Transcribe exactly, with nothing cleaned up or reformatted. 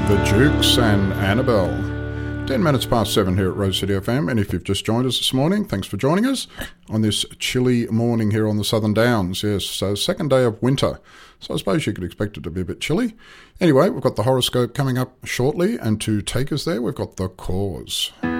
The Jukes and Annabelle. Ten minutes past seven here at Rose City F M, and if you've just joined us this morning, thanks for joining us on this chilly morning here on the Southern Downs. Yes, so second day of winter, so I suppose you could expect it to be a bit chilly. Anyway, we've got the horoscope coming up shortly, and to take us there, we've got The Cause.